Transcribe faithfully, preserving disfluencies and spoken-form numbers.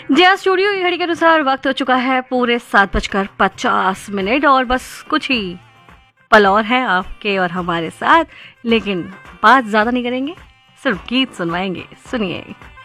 जी हाँ, स्टूडियो की घड़ी के अनुसार वक्त हो चुका है पूरे सात बजकर पचास मिनट और बस कुछ ही पल और हैं आपके और हमारे साथ, लेकिन बात ज़्यादा नहीं करेंगे, सिर्फ गीत सुनवाएंगे। सुनिए।